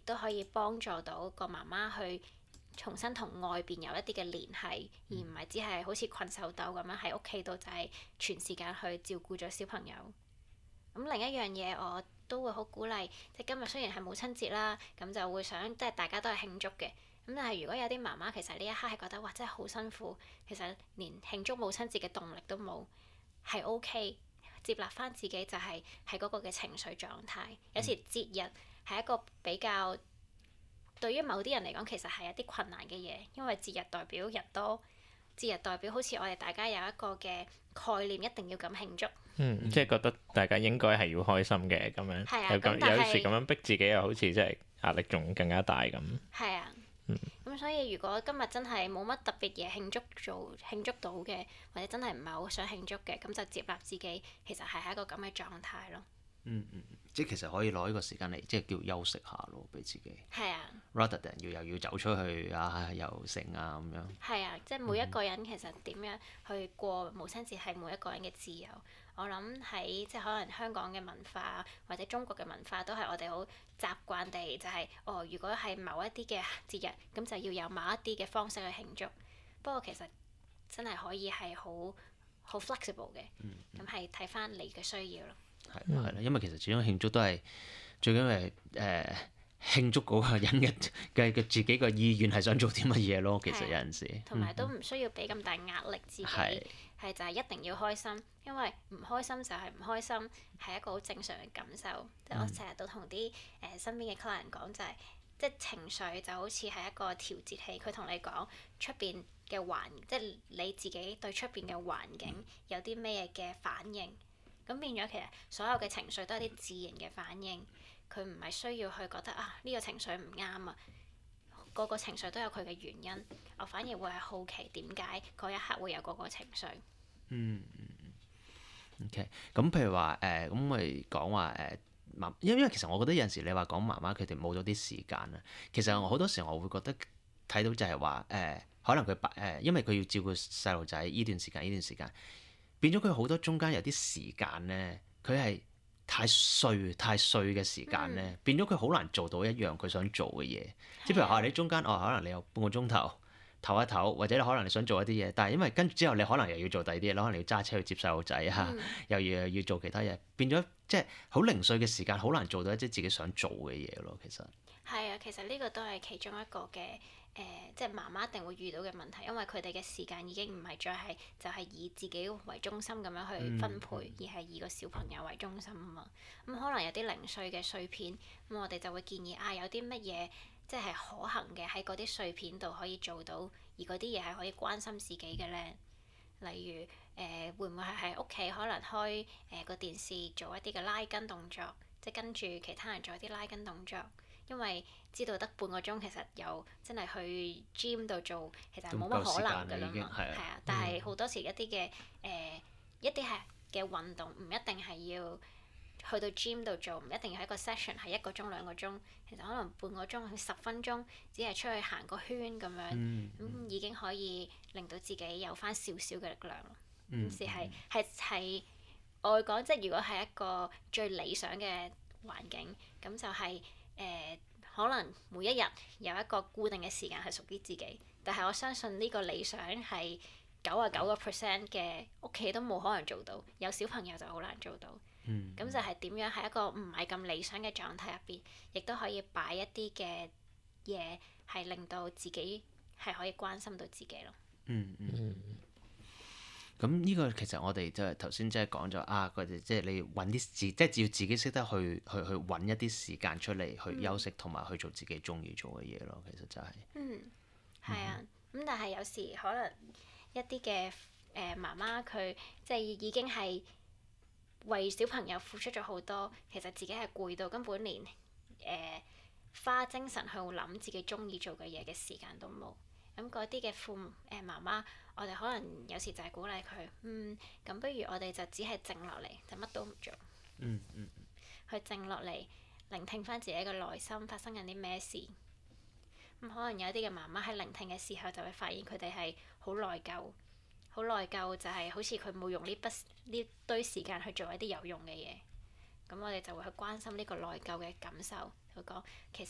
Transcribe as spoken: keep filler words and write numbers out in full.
都可以幫助到個媽媽去重新同外邊有一啲嘅聯繫，而唔係只係好似困獸鬥咁樣喺屋企度就係全時間去照顧咗小朋友。咁另一樣嘢我都會好鼓勵，即係今日雖然係母親節啦，咁就會想即係大家都係慶祝嘅。咁但係如果有啲媽媽其實呢一刻係覺得哇真係好辛苦，其實連慶祝母親節嘅動力都冇，係 OK。接納翻自己就係喺嗰個嘅情緒狀態。有時節日係一個比較對於某啲人嚟講其實係一啲困難嘅嘢，因為節日代表人多，節日代表好似我哋大家有一個嘅概念，一定要咁慶祝。 嗯，即係覺得大家應該係要開心嘅咁樣， 係啊， 有咁但係有時咁樣逼自己又好似真係壓力仲更加大咁。 係啊。咁、嗯、所以如果今日真係冇乜特別嘢慶祝做慶祝到嘅，或者真係唔係好想慶祝嘅，咁就接納自己，其實係喺一個咁嘅狀態咯。 嗯嗯，即係其實可以攞呢個時間嚟，即係叫休息下咯，俾自己。 係啊。 rather than 要又要走出去啊，又成啊咁樣。 係啊，即係每一個人其實點樣去過母親節係每一個人嘅自由。我諗喺即係可能香港嘅文化或者中國嘅文化都係我哋好習慣地就係、是、哦，如果係某一啲嘅節日，咁就要有某一啲嘅方式去慶祝。不過其實真係可以係好好 flexible 嘅，咁係睇翻你嘅需要咯。 係啦係啦，因為其實始終慶祝都係最緊要係誒慶祝嗰個人嘅嘅嘅自己個意願係想做啲乜嘢咯。其實有陣時， 同埋都唔需要俾咁大壓力自己，係、嗯、就係一定要開心，因為唔開心就係唔開心，係一個好正常嘅感受。即係、嗯、我成日都同啲誒身邊嘅 client 講就係、是，即係情緒就好似係一個調節器，佢同你講出邊嘅環，即係你自己對出邊嘅環境有啲咩嘅反應。咁變咗，其實所有嘅情緒都係啲自然嘅反應，佢唔係需要去覺得啊呢個情緒唔啱啊，個個情緒都有佢嘅原因。我反而會係好奇點解嗰一刻會有嗰個情緒。 嗯嗯 OK，咁譬如話誒，咁我哋講話誒媽，因因為其實我覺得有陣時你話講媽媽佢哋冇咗啲時間啊，其實我好多時我會覺得睇到就係話誒，可能佢白誒，因為佢要照顧細路仔依段時間依段時間。變咗佢好多中間有啲時間咧，佢係太碎太碎嘅時間咧，嗯、變咗佢好難做到一樣佢想做嘅嘢。即係譬如話你中間哦，可能你有半個鐘頭唞一唞，或者你可能你想做一啲嘢，但係因為跟住之後你可能又要做第二啲嘢，可能你要揸車去接細路仔啊，嗯、又要又要做其他嘢，變咗即係好零碎嘅時間，好難做到一啲自己想做嘅嘢咯。其實係啊，其實呢個都係其中一個嘅。誒、呃，即係媽媽一定會遇到嘅問題，因為佢哋嘅時間已經唔係再係就係以自己為中心咁樣去分配，嗯、而係以個小朋友為中心啊嘛。咁、嗯、可能有啲零碎嘅碎片，咁、嗯、我哋就會建議啊，有啲乜嘢即係可行嘅喺嗰啲碎片度可以做到，而嗰啲嘢係可以關心自己嘅咧。例如誒、呃，會唔會係喺屋企可能開誒個、呃、電視做一啲嘅拉筋動作，即係跟住其他人做一啲拉筋動作。因為知道得半個鐘，其實又真係去 gym 度做，其實冇乜可能㗎啦嘛。係啊，但係好多時一啲嘅誒一啲係嘅運動，唔一定係要去到 gym 度做，唔一定要喺個 session 係一個鐘兩個鐘，其實可能半個鐘去十分鐘，只係出去行個圈咁樣，咁、嗯嗯、已經可以令到自己有返少少嘅力量咯。於是係係係我會講，即係如果係一個最理想嘅環境，咁就係、是。誒、呃、可能每一日有一個固定嘅時間係屬於自己，但係我相信呢個理想係九啊九個 percent 嘅屋企都冇可能做到，有小朋友就好難做到。咁、嗯、就係點樣喺一個唔係咁理想嘅狀態入邊，亦都可以擺一啲嘅嘢係令到自己係可以關心到自己咯。 嗯嗯。嗯咁呢個其實我哋即係頭先即係講咗啊，佢哋即係你揾啲自，即係只要自己識得去去去揾一啲時間出嚟去休息，同埋、嗯、去做自己中意做嘅嘢咯。其實就係、是、 嗯，係啊。咁、嗯、但係有時可能一啲嘅誒媽媽佢即係已經係為小朋友付出咗好多，其實自己係攰到根本連誒、呃、花精神去諗自己中意做嘅嘢嘅時間都冇。咁嗰啲嘅父母誒、呃、媽媽，我哋可能有時就係鼓勵佢，嗯，咁不如我哋就只係靜落嚟，就乜都唔做， 嗯嗯， 去靜落嚟，聆聽翻自己嘅內心發生緊啲咩事。咁、嗯、可能有啲嘅媽媽喺聆聽嘅時候，就會發現佢哋係好內疚，好內疚就係好似佢冇用呢筆呢堆時間去做一啲有用嘅嘢。咁我哋就會去關心呢個內疚嘅感受，佢講其實